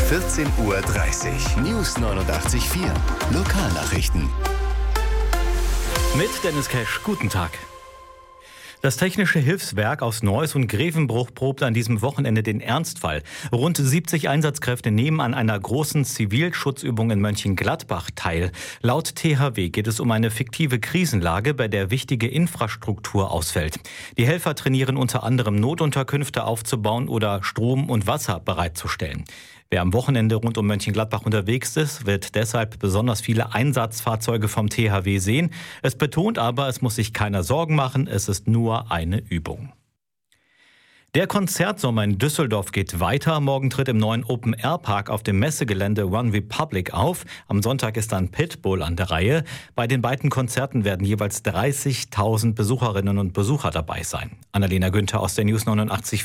14:30 Uhr. News 89.4. Lokalnachrichten. Mit Dennis Cash, guten Tag. Das Technische Hilfswerk aus Neuss und Grevenbruch probt an diesem Wochenende den Ernstfall. Rund 70 Einsatzkräfte nehmen an einer großen Zivilschutzübung in Mönchengladbach teil. Laut THW geht es um eine fiktive Krisenlage, bei der wichtige Infrastruktur ausfällt. Die Helfer trainieren unter anderem Notunterkünfte aufzubauen oder Strom und Wasser bereitzustellen. Wer am Wochenende rund um Mönchengladbach unterwegs ist, wird deshalb besonders viele Einsatzfahrzeuge vom THW sehen. Es betont aber, es muss sich keiner Sorgen machen, es ist nur eine Übung. Der Konzertsommer in Düsseldorf geht weiter. Morgen tritt im neuen Open-Air-Park auf dem Messegelände One Republic auf. Am Sonntag ist dann Pitbull an der Reihe. Bei den beiden Konzerten werden jeweils 30.000 Besucherinnen und Besucher dabei sein. Annalena Günther aus der News 89.